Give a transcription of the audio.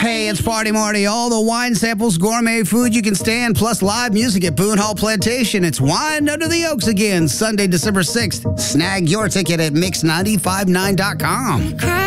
Hey, it's Party Marty. All the wine samples, gourmet food you can stand, plus live music at Boone Hall Plantation. It's Wine Under the Oaks again, Sunday, December 6th. Snag your ticket at mix959.com.